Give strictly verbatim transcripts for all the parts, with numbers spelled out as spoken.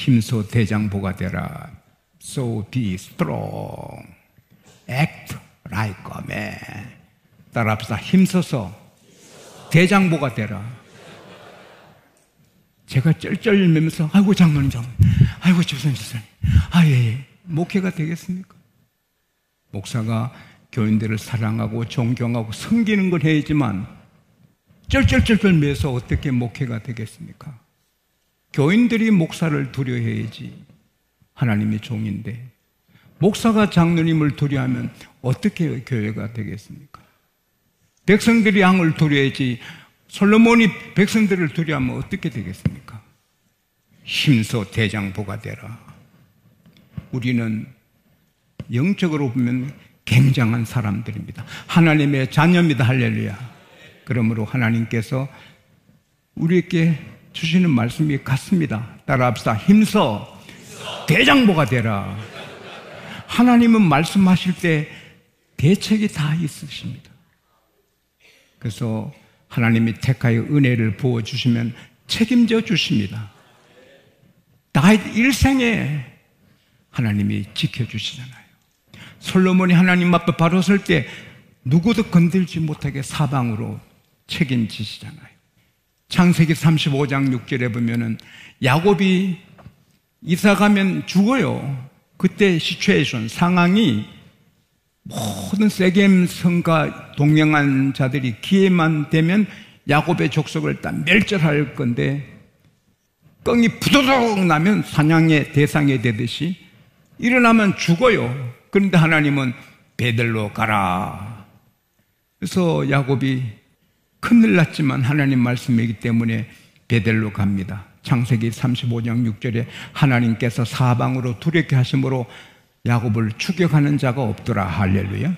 힘써 대장보가 되라. So be strong. Act like a man. 따라합시다. 힘써서 대장보가 되라. 제가 쩔쩔매면서 아이고 장로님 장로님 아이고 집사님 집사님 아예 예. 목회가 되겠습니까? 목사가 교인들을 사랑하고 존경하고 섬기는 걸 해야지만 쩔쩔쩔쩔 매서 어떻게 목회가 되겠습니까? 교인들이 목사를 두려워해야지. 하나님의 종인데 목사가 장로님을 두려워하면 어떻게 교회가 되겠습니까? 백성들이 양을 두려워해야지. 솔로몬이 백성들을 두려워하면 어떻게 되겠습니까? 힘써 대장보가 되라. 우리는 영적으로 보면 굉장한 사람들입니다. 하나님의 자녀입니다. 할렐루야. 그러므로 하나님께서 우리에게 주시는 말씀이 같습니다. 따라합시다. 힘써 대장보가 되라. 하나님은 말씀하실 때 대책이 다 있으십니다. 그래서 하나님이 택하여 은혜를 부어주시면 책임져 주십니다. 다윗 일생에 하나님이 지켜주시잖아요. 솔로몬이 하나님 앞에 바로 설 때 누구도 건들지 못하게 사방으로 책임지시잖아요. 창세기 삼십오 장 육 절에 보면은 야곱이 이사 가면 죽어요. 그때 시츄에이션, 상황이 모든 세겜 성과 동행한 자들이 기회만 되면 야곱의 족속을 다 멸절할 건데 껑이 부도덕 나면 사냥의 대상이 되듯이 일어나면 죽어요. 그런데 하나님은 베들로 가라. 그래서 야곱이 큰일 났지만 하나님 말씀이기 때문에 베들로 갑니다. 창세기 삼십오 장 육 절에 하나님께서 사방으로 두렵게 하심으로 야곱을 추격하는 자가 없더라. 할렐루야.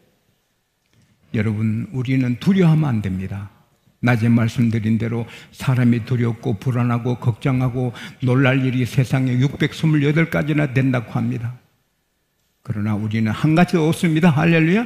여러분, 우리는 두려워하면 안 됩니다. 낮에 말씀드린 대로 사람이 두렵고 불안하고 걱정하고 놀랄 일이 세상에 육백이십팔 가지나 된다고 합니다. 그러나 우리는 한 가지 없습니다. 할렐루야.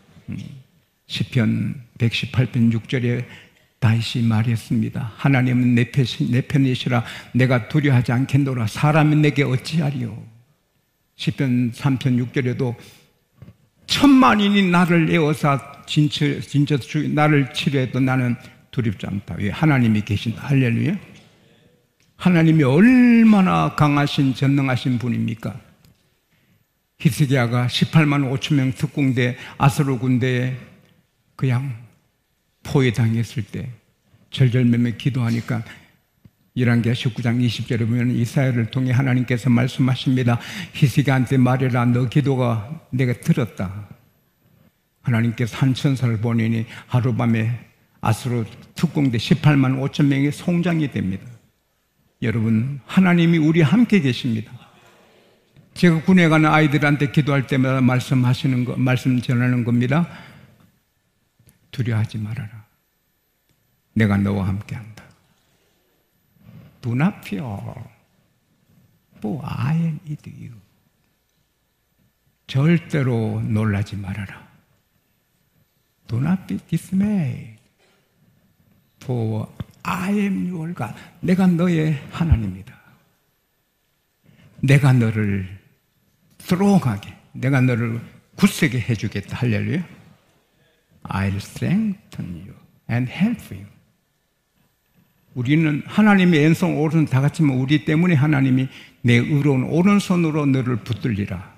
시편 백십팔 편 육 절에 다윗이 말했습니다. 하나님은 내 편이시라 내가 두려워하지 않겠노라. 사람이 내게 어찌하리요. 시편 삼 편 육 절에도 천만인이 나를 에워싸 진처, 진처 나를 치려해도 나는 두렵지 않다. 왜? 하나님이 계신다. 할렐루야. 하나님이 얼마나 강하신 전능하신 분입니까? 히스기야가 십팔만 오천 명 특공대 아수르 군대에 그냥 포위당했을 때 절절매매 기도하니까 열왕기하 십구 장 이십 절에 보면 이사야를 통해 하나님께서 말씀하십니다. 히스기야한테 말해라. 너 기도가 내가 들었다. 하나님께서 한 천사를 보내니 하루밤에 아수르 특공대 십팔만 오천 명이 송장이 됩니다. 여러분, 하나님이 우리 함께 계십니다. 제가 군에 가는 아이들한테 기도할 때마다 말씀하시는 거, 말씀 전하는 겁니다. 두려워하지 말아라. 내가 너와 함께 한다. Do not fear, for I am with you. 절대로 놀라지 말아라. Do not be dismayed, for I am your God. 내가 너의 하나님이다. 내가 너를 strong하게, 내가 너를 굳세게 해주겠다. 할렐루야. I'll strengthen you and help you. 우리는 하나님의 왼손 오른손 다 같지만 우리 때문에 하나님이 내 의로운 오른손으로 너를 붙들리라.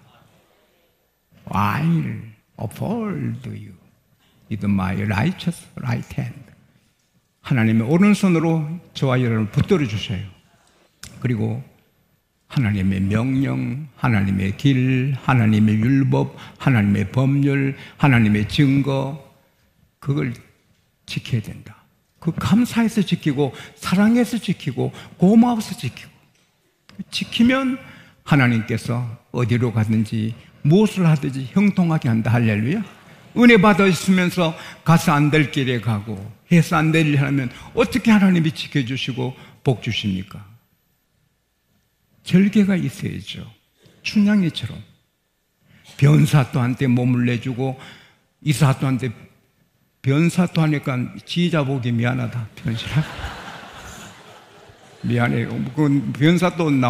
I'll uphold you with my righteous right hand. 하나님의 오른손으로 저와 여러분을 붙들어 주셔요. 그리고 하나님의 명령, 하나님의 길, 하나님의 율법, 하나님의 법률, 하나님의 증거, 그걸 지켜야 된다. 그 감사해서 지키고 사랑해서 지키고 고마워서 지키고 지키면 하나님께서 어디로 가든지 무엇을 하든지 형통하게 한다. 할렐루야. 은혜 받아 있으면서 가서 안 될 길에 가고 해서 안 될 일 하면 어떻게 하나님이 지켜주시고 복 주십니까? 절개가 있어야죠. 춘향이처럼 변사또한테 몸을 내주고 이사또한테 변사또 하니까 지휘자 보기 미안하다. 변실하고 미안해요. 그 변사또